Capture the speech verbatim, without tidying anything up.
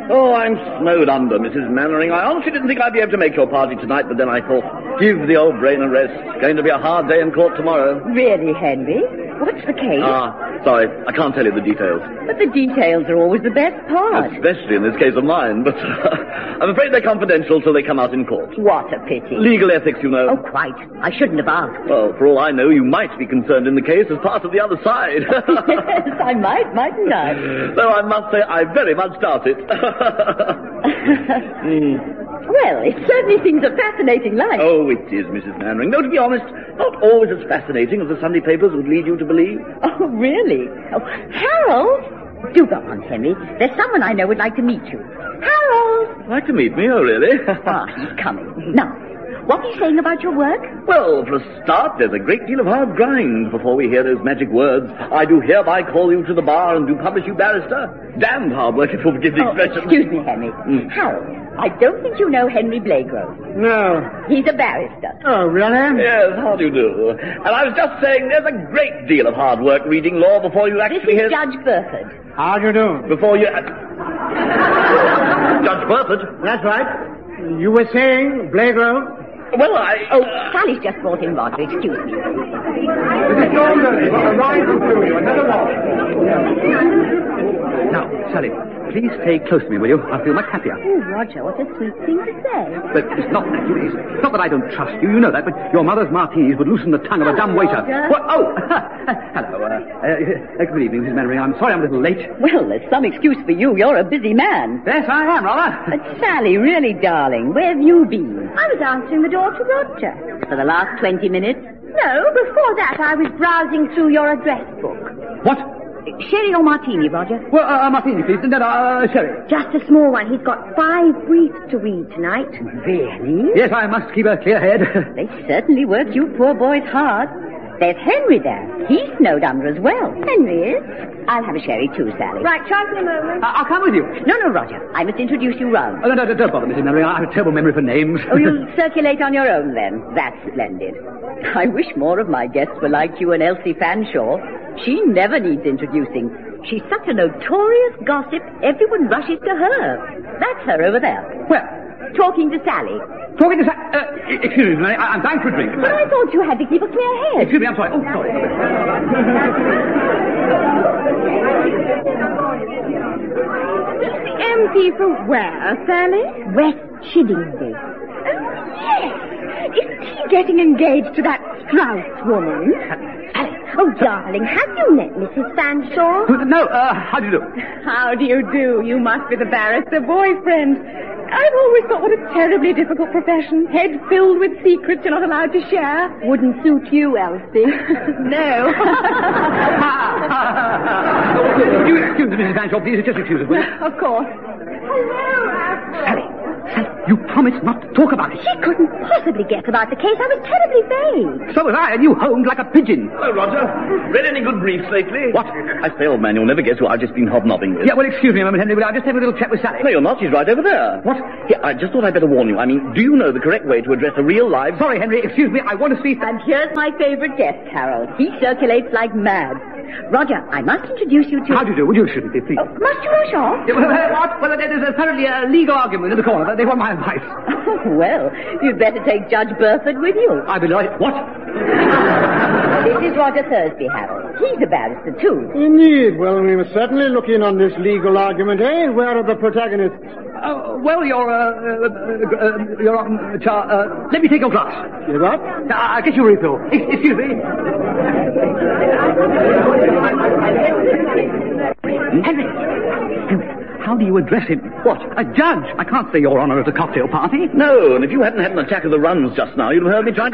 Oh, I'm snowed under, Missus Mannering. I honestly didn't think I'd be able to make your party tonight, but then I thought, give the old brain a rest. It's going to be a hard day in court tomorrow. Really, Henry? What's the case? Ah, sorry, I can't tell you the details. But the details are always the best part. Especially in this case of mine, but uh, I'm afraid they're confidential till they come out in court. What a pity. Legal ethics, you know. Oh, quite. I shouldn't have asked. Well, for all I know, you might be concerned in the case as part of the other side. Yes, I might, mightn't I? Though I must say I very much doubt it. mm. Well, it certainly seems a fascinating life. Oh, it is, Missus Mannering. Though, to be honest, not always as fascinating as the Sunday papers would lead you to believe. Oh, really? Oh, Harold! Do go on, Henry. There's someone I know would like to meet you. Harold! Like to meet me? Oh, really? Ah, he's coming. Now, what are you saying about your work? Well, for a start, there's a great deal of hard grind before we hear those magic words. I do hereby call you to the bar and do publish you barrister. Damned hard work, if you'll forgive the oh, expression. Excuse me, Henry. Mm. Harold, I don't think you know Henry Blagrove. No. He's a barrister. Oh, really? Yes, how do you do? And I was just saying there's a great deal of hard work reading law before you actually This is hear... Judge Burford. How do you do? Before you... Judge Burford? That's right. You were saying, Blagrove? Well, I... Oh, Sally's just brought in Roger. Excuse me. Now, Sally, please stay close to me, will you? I'll feel much happier. Oh, Roger, what a sweet thing to say. But it's not that, you It's not that I don't trust you. You know that, but your mother's martinis would loosen the tongue of a dumb waiter. Roger. What? Oh! Hello. Uh, uh, good evening, Missus Mannering. I'm sorry I'm a little late. Well, there's some excuse for you. You're a busy man. Yes, I am, rather. But Sally, really, darling, where have you been? I was answering the door to Roger. For the last twenty minutes? No, before that I was browsing through your address book. What? Sherry or martini, Roger? Well, uh, martini, please, and then, uh, sherry. Just a small one. He's got five briefs to read tonight. Really? Yes, I must keep a clear head. They certainly work you poor boys hard. There's Henry there. He's snowed under as well. Henry is? I'll have a sherry too, Sally. Right, try for a moment. Uh, I'll come with you. No, no, Roger. I must introduce you round. Oh, no, no, don't bother, Missus Mannering. I have a terrible memory for names. Oh, you'll circulate on your own, then. That's splendid. I wish more of my guests were like you and Elsie Fanshawe. She never needs introducing. She's such a notorious gossip, everyone rushes to her. That's her over there. Where? Talking to Sally. Talking to Sally? Uh, excuse me, I- I'm dying for a drink. But I thought you had to keep a clear head. Excuse me, I'm sorry. Oh, sorry. M P for where, Sally? West Chiddingby. Yes. Isn't he getting engaged to that Strauss woman? Oh, darling, have you met Missus Fanshawe? No, uh, how do you do? How do you do? You must be the barrister boyfriend. I've always thought what a terribly difficult profession. Head filled with secrets you're not allowed to share. Wouldn't suit you, Elsie. No. Would you excuse me, Missus Fanshawe, please? Just excuse me. Of course. Sally, Sally, you promised not to talk about it. She couldn't possibly guess about the case. I was terribly vague. So was I, and you homed like a pigeon. Hello, Roger. Read any good briefs lately? What? I say, old man, you'll never guess who I've just been hobnobbing with. Yeah, well, excuse me a moment, Henry, but I'll just have a little chat with Sally. No, you're not. She's right over there. What? Yeah, I just thought I'd better warn you. I mean, do you know the correct way to address a real live... Sorry, Henry, excuse me, I want to speak... And here's my favorite guest, Harold. He circulates like mad. Roger, I must introduce you to... How do you do? Would you shouldn't be, please? Oh, must you rush off? Yeah, well, uh, what? Well, there's apparently a legal argument in the corner. They want my advice. Oh, well, you'd better take Judge Burford with you. I'd be like... What? This is Roger Thursby, Harold. He's a barrister, too. Indeed. Well, we must certainly look in on this legal argument, eh? Where are the protagonists? Uh, well, your, uh, uh, uh, your, um, char, uh, let me take your glass. You what? Uh, I'll get you a refill. Ex- Excuse me. Henry. Henry. How do you address him? What? A judge? I can't say Your Honor at a cocktail party. No, and if you hadn't had an attack of the runs just now, you'd have heard me trying to...